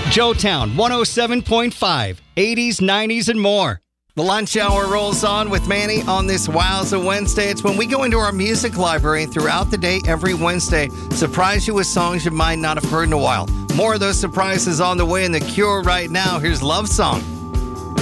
Joetown 107.5, 80s, 90s, and more. The lunch hour rolls on with Manny on this Wowza Wednesday. It's when we go into our music library and throughout the day, every Wednesday, surprise you with songs you might not have heard in a while. More of those surprises on the way in The Cure right now. Here's Love Song.